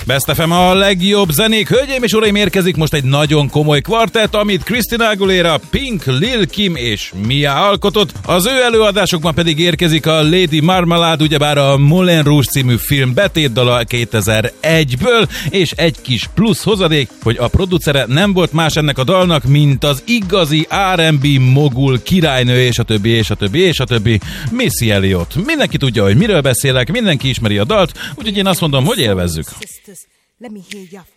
Best FM a legjobb zenék. Hölgyeim és uraim, érkezik most egy nagyon komoly kvartett, amit Christina Aguilera, Pink, Lil Kim és Mia alkotott. Az ő előadásokban pedig érkezik a Lady Marmalade, ugyebár a Moulin Rouge című film betétdala 2001-ből, és egy kis plusz hozadék, hogy a producere nem volt más ennek a dalnak, mint az igazi R&B mogul királynő, és a többi, és a többi, és a többi, Missy Elliott. Mindenki tudja, hogy miről beszélek, mindenki ismeri a dalt, úgyhogy én azt mondom, hogy élvezzük. Let me hear your